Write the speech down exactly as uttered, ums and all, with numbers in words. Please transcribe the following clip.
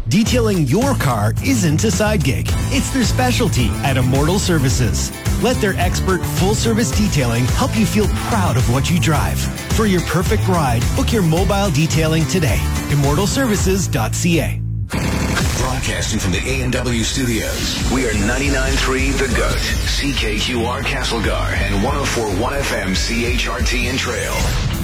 Detailing your car isn't a side gig. It's their specialty at Immortal Services. Let their expert full-service detailing help you feel proud of what you drive. For your perfect ride, book your mobile detailing today. immortal services dot c a. Broadcasting from the A and W studios, we are ninety-nine point three The Goat, C K Q R Castlegar, and one oh four point one F M C H R T in Trail.